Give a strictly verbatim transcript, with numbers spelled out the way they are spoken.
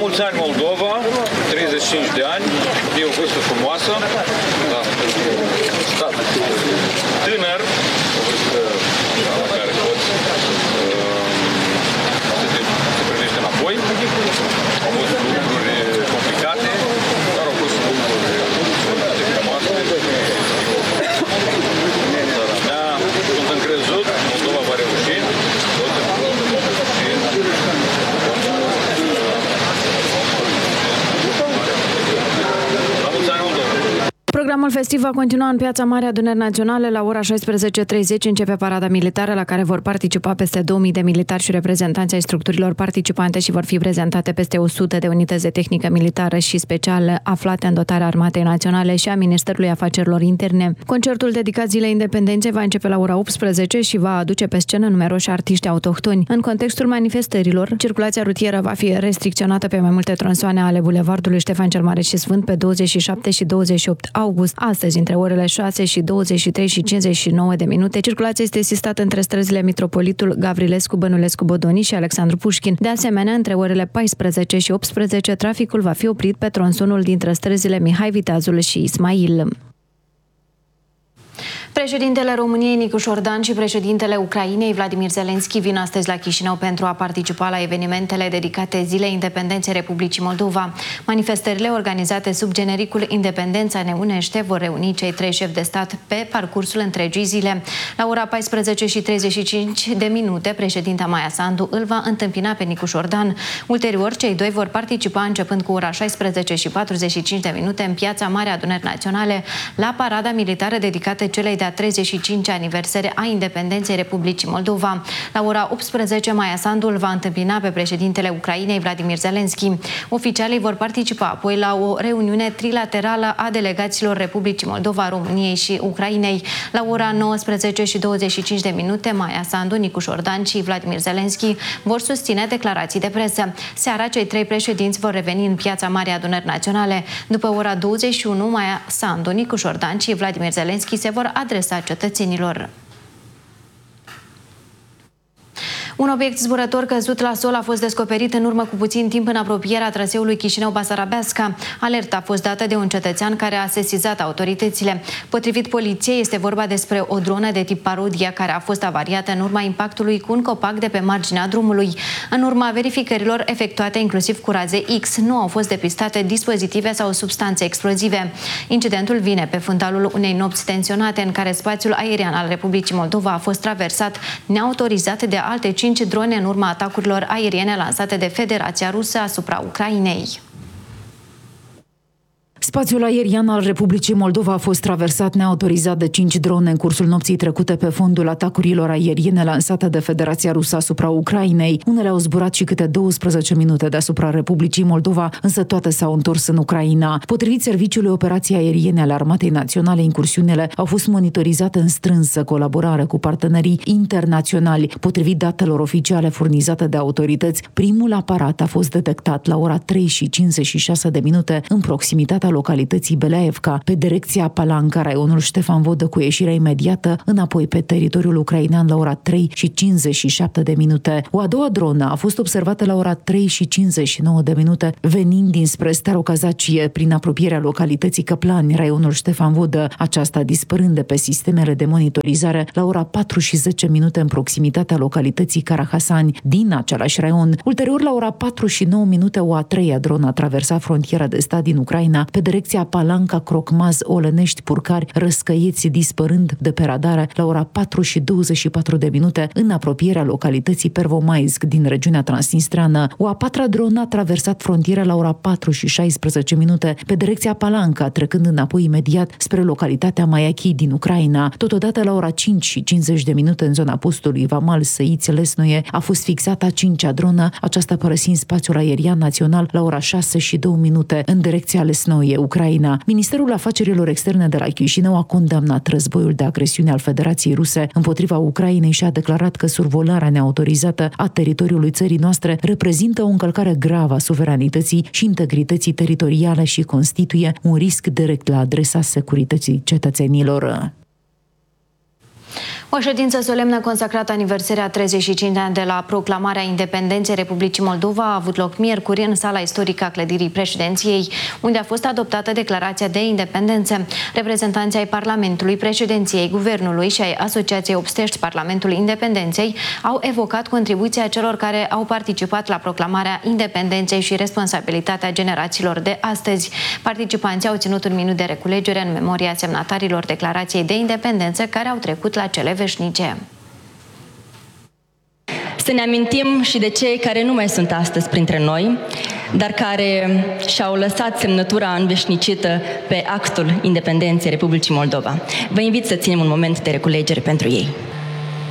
mulți ani, Moldova, treizeci și cinci de ani, e o vârstă frumoasă, da, stat tânăr, o vârstă la care poți uh, să te să privești înapoi. Au fost lucruri complicate, dar au fost lucruri foarte frumoase. Da, sunt încrezut, Moldova va reuși, tot Programul festiv va continua în Piața Mare Adunări Naționale. La ora șaisprezece și treizeci începe parada militară, la care vor participa peste două mii de militari și reprezentanți ai structurilor participante și vor fi prezentate peste o sută de unități de tehnică militară și specială aflate în dotarea Armatei Naționale și a Ministerului Afacerilor Interne. Concertul dedicat Zilei Independenței va începe la ora optsprezece și va aduce pe scenă numeroși artiști autohtoni. În contextul manifestărilor, circulația rutieră va fi restricționată pe mai multe tronsoane ale bulevardului Ștefan cel Mare și Sfânt pe douăzeci și șapte și douăzeci și opt august. Astăzi, între orele șase și douăzeci și trei și cincizeci și nouă de minute, circulația este sistată între străzile Mitropolitul Gavrilescu, Bănulescu, Bodoni și Alexandru Pușkin. De asemenea, între orele paisprezece și optsprezece, traficul va fi oprit pe tronsonul dintre străzile Mihai Viteazul și Ismail. Președintele României Nicu Șordan și președintele Ucrainei Vladimir Zelenski vin astăzi la Chișinău pentru a participa la evenimentele dedicate Zilei Independenței Republicii Moldova. Manifestările organizate sub genericul Independența ne unește vor reuni cei trei șefi de stat pe parcursul întregii zile. La ora paisprezece și treizeci și cinci de minute, președinta Maia Sandu îl va întâmpina pe Nicu Șordan. Ulterior, cei doi vor participa începând cu ora șaisprezece și patruzeci și cinci de minute în Piața Mare Adunări Naționale la parada militară dedicată celei de-a treizeci și cincea aniversare a Independenței Republicii Moldova. La ora optsprezece, Maia Sandu îl va întâmpina pe președintele Ucrainei Vladimir Zelenski. Oficialii vor participa apoi la o reuniune trilaterală a delegaților Republicii Moldova, României și Ucrainei. La ora nouăsprezece și douăzeci și cinci de minute, Maia Sandu, Nicu Șordan și Vladimir Zelenski vor susține declarații de presă. Seara, cei trei președinți vor reveni în Piața Mare Adunări Naționale. După ora douăzeci și unu, Maia Sandu, Nicu Șordan și Vladimir Zelenski se vor adresa cetățenilor. Un obiect zburător căzut la sol a fost descoperit în urmă cu puțin timp în apropierea traseului Chișinău-Basarabeasca. Alerta a fost dată de un cetățean care a sesizat autoritățile. Potrivit poliției, este vorba despre o dronă de tip Parodia care a fost avariată în urma impactului cu un copac de pe marginea drumului. În urma verificărilor efectuate inclusiv cu raze X, nu au fost depistate dispozitive sau substanțe explozive. Incidentul vine pe fundalul unei nopți tensionate în care spațiul aerian al Republicii Moldova a fost traversat neautorizat de alte cinci drone în urma atacurilor aeriene lansate de Federația Rusă asupra Ucrainei. Spațiul aerian al Republicii Moldova a fost traversat neautorizat de cinci drone în cursul nopții trecute pe fondul atacurilor aeriene lansate de Federația Rusă asupra Ucrainei. Unele au zburat și câte douăsprezece minute deasupra Republicii Moldova, însă toate s-au întors în Ucraina. Potrivit Serviciului Operații Aeriene ale Armatei Naționale, incursiunile au fost monitorizate în strânsă colaborare cu partenerii internaționali. Potrivit datelor oficiale furnizate de autorități, primul aparat a fost detectat la ora trei și cincizeci și șase de minute în proximitatea localității Beleaevca, pe direcția Palanca, raionul Ștefan Vodă, cu ieșirea imediată înapoi pe teritoriul ucrainean la ora trei și cincizeci și șapte de minute. O a doua dronă a fost observată la ora trei și cincizeci și nouă de minute, venind dinspre Starocazacie, prin apropierea localității Căplani, raionul Ștefan Vodă, aceasta dispărând de pe sistemele de monitorizare la ora patru și zece minute în proximitatea localității Carahasani, din același raion. Ulterior, la ora patru și nouă minute, o a treia dronă a traversat frontiera de stat din Ucraina, pe direcția Palanca, Crocmaz, Olănești, Purcari, Răscăieți, dispărând de pe radare la ora patru și douăzeci și patru de minute în apropierea localității Pervomaizc din regiunea transnistreană. O a patra dronă a traversat frontiera la ora patru și șaisprezece minute pe direcția Palanca, trecând înapoi imediat spre localitatea Maiachi din Ucraina. Totodată la ora cinci și cincizeci de minute în zona postului Vamal Săiți-Lesnoie a fost fixată a cincea dronă, aceasta părăsind spațiul aerian național la ora șase și două minute în direcția Lesnoie, Ucraina. Ministerul Afacerilor Externe de la Chișinău a condamnat războiul de agresiune al Federației Ruse împotriva Ucrainei și a declarat că survolarea neautorizată a teritoriului țării noastre reprezintă o încălcare gravă a suveranității și integrității teritoriale și constituie un risc direct la adresa securității cetățenilor. O ședință solemnă consacrată aniversarea treizeci și cinci de ani de la proclamarea independenței Republicii Moldova a avut loc miercuri în sala istorică a clădirii președinției, unde a fost adoptată declarația de independență. Reprezentanții ai Parlamentului, președinției, Guvernului și ai Asociației Obstești Parlamentului Independenței au evocat contribuția celor care au participat la proclamarea independenței și responsabilitatea generațiilor de astăzi. Participanții au ținut un minut de reculegere în memoria semnatarilor declarației de independență care au trecut la cele veșnice. Să ne amintim și de cei care nu mai sunt astăzi printre noi, dar care și-au lăsat semnătura înveșnicită pe actul independenței Republicii Moldova. Vă invit să ținem un moment de reculegere pentru ei.